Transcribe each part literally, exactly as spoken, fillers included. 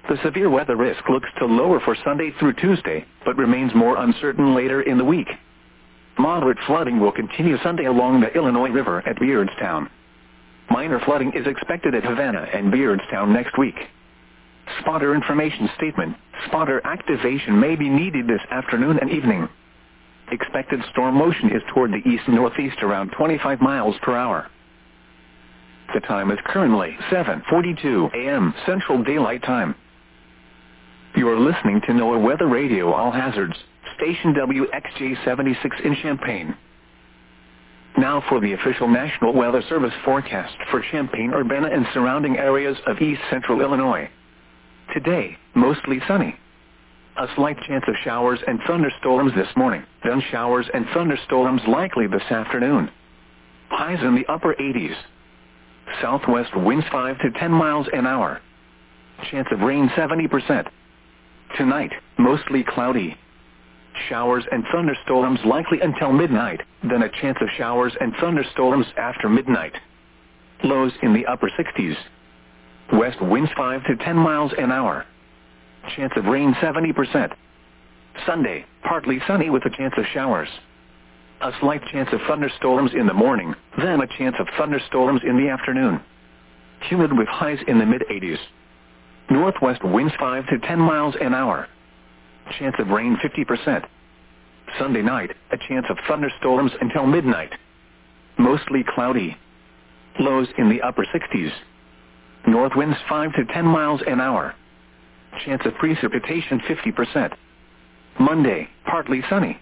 The severe weather risk looks to lower for Sunday through Tuesday, but remains more uncertain later in the week. Moderate flooding will continue Sunday along the Illinois River at Beardstown. Minor flooding is expected at Havana and Beardstown next week. Spotter information statement. Spotter activation may be needed this afternoon and evening. Expected storm motion is toward the east-northeast around twenty-five miles per hour. The time is currently seven forty-two a m Central Daylight Time. You are listening to NOAA Weather Radio All Hazards, station W X J seventy-six in Champaign. Now for the official National Weather Service forecast for Champaign-Urbana and surrounding areas of east central Illinois. Today, mostly sunny. A slight chance of showers and thunderstorms this morning, then showers and thunderstorms likely this afternoon. Highs in the upper eighties. Southwest winds five to ten miles an hour. Chance of rain seventy percent. Tonight, mostly cloudy. Showers and thunderstorms likely until midnight, then a chance of showers and thunderstorms after midnight. Lows in the upper sixties. West winds five to ten miles an hour. Chance of rain seventy percent. Sunday, partly sunny with a chance of showers. A slight chance of thunderstorms in the morning, then a chance of thunderstorms in the afternoon. Humid with highs in the mid-eighties. Northwest winds five to ten miles an hour. Chance of rain fifty percent. Sunday night, a chance of thunderstorms until midnight. Mostly cloudy. Lows in the upper sixties. North winds five to ten miles an hour. Chance of precipitation fifty percent. Monday, partly sunny.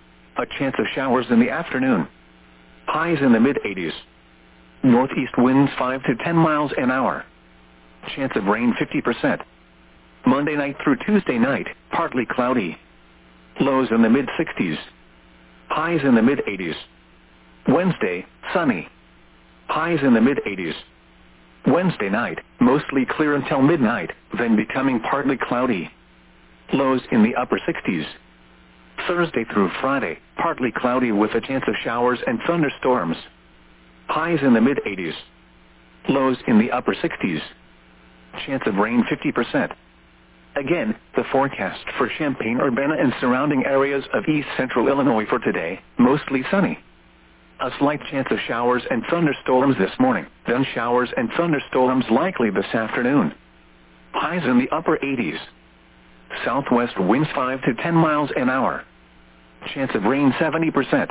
A chance of showers in the afternoon. Highs in the mid-eighties. Northeast winds five to ten miles an hour. Chance of rain fifty percent. Monday night through Tuesday night, partly cloudy. Lows in the mid-sixties. Highs in the mid-eighties. Wednesday, sunny. Highs in the mid-eighties. Wednesday night, mostly clear until midnight, then becoming partly cloudy. Lows in the upper sixties. Thursday through Friday, partly cloudy with a chance of showers and thunderstorms. Highs in the mid-eighties. Lows in the upper sixties. Chance of rain fifty percent. Again, the forecast for Champaign-Urbana and surrounding areas of east central Illinois for today, mostly sunny. A slight chance of showers and thunderstorms this morning, then showers and thunderstorms likely this afternoon. Highs in the upper eighties. Southwest winds five to ten miles an hour. Chance of rain seventy percent.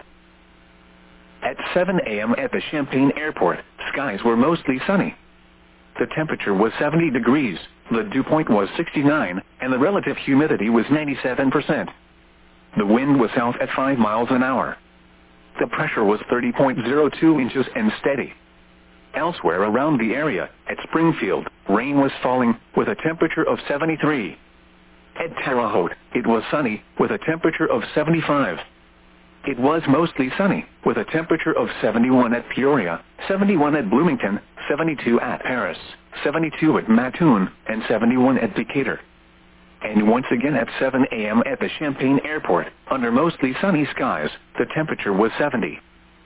At seven a m at the Champaign Airport, skies were mostly sunny. The temperature was seventy degrees, the dew point was sixty-nine, and the relative humidity was ninety-seven percent. The wind was south at five miles an hour. The pressure was thirty point zero two inches and steady. Elsewhere around the area, at Springfield, rain was falling, with a temperature of seventy-three. At Terre Haute, it was sunny, with a temperature of seventy-five. It was mostly sunny, with a temperature of seventy-one at Peoria, seventy-one at Bloomington, seventy-two at Paris, seventy-two at Mattoon, and seventy-one at Decatur. And once again at seven a m at the Champaign Airport, under mostly sunny skies, the temperature was seventy.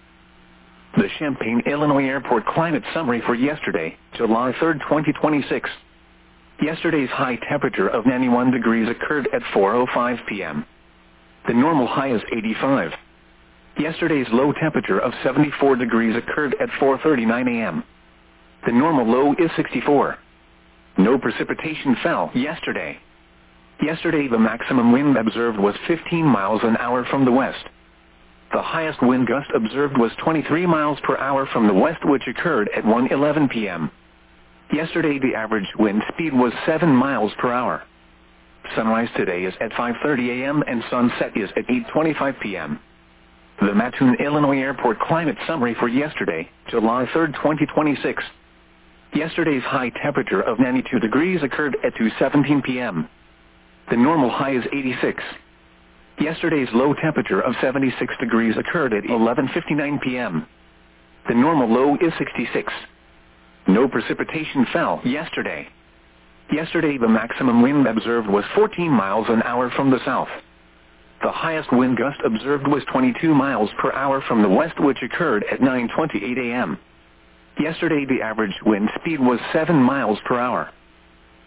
The Champaign, Illinois Airport climate summary for yesterday, July third, twenty twenty-six. Yesterday's high temperature of ninety-one degrees occurred at four oh five p m The normal high is eighty-five. Yesterday's low temperature of seventy-four degrees occurred at four thirty-nine a m The normal low is sixty-four. No precipitation fell yesterday. Yesterday the maximum wind observed was fifteen miles an hour from the west. The highest wind gust observed was twenty-three miles per hour from the west, which occurred at one eleven p m Yesterday the average wind speed was seven miles per hour. Sunrise today is at five thirty a m and sunset is at eight twenty-five p m The Mattoon, Illinois Airport climate summary for yesterday, July third, twenty twenty-six. Yesterday's high temperature of ninety-two degrees occurred at two seventeen p m The normal high is eighty-six. Yesterday's low temperature of seventy-six degrees occurred at eleven fifty-nine p m The normal low is sixty-six. No precipitation fell yesterday. Yesterday the maximum wind observed was fourteen miles an hour from the south. The highest wind gust observed was twenty-two miles per hour from the west, which occurred at nine twenty-eight a m Yesterday the average wind speed was seven miles per hour.